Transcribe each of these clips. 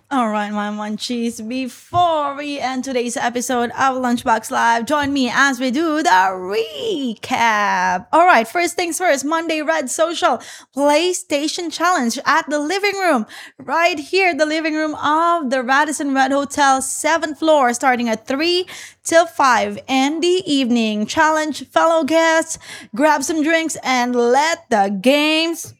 All right, my munchies. Before we end today's episode of Lunchbox Live, join me as we do the recap. All right, first things first, Monday Red Social PlayStation Challenge at the living room. Right here, the living room of the Radisson Red Hotel, 7th floor, starting at 3 till 5 in the evening. Challenge fellow guests, grab some drinks, and let the games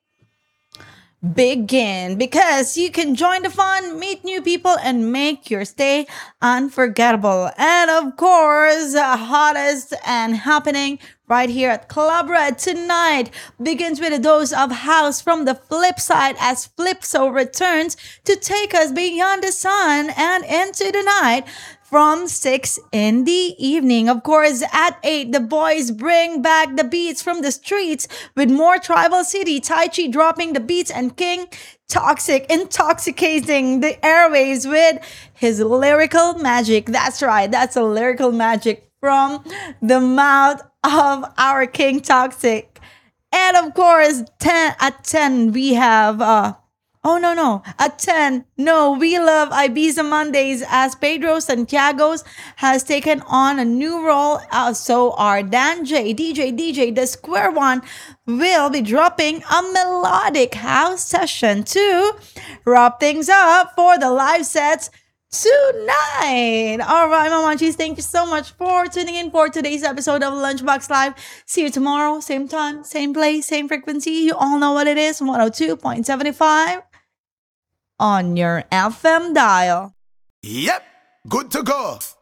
begin because you can join the fun, meet new people, and make your stay unforgettable. And of course, hottest and happening right here at Club Red tonight begins with a dose of house from the flip side as Flipso returns to take us beyond the sun and into the night from 6 in the evening. Of course, at 8, the boys bring back the beats from the streets with more Tribal City, Tai Chi dropping the beats, and King Toxic intoxicating the airwaves with his lyrical magic. That's right, that's a lyrical magic from the mouth of our King Toxic. And of course, 10 we have oh no. At 10, no, we love Ibiza Mondays as Pedro Santiago's has taken on a new role. So our Dan J, DJ, the Square One will be dropping a melodic house session to wrap things up for the live sets tonight. All right, my munchies, thank you so much for tuning in for today's episode of Lunchbox Live. See you tomorrow, same time, same place, same frequency. You all know what it is, 102.75 on your FM dial. Yep, good to go.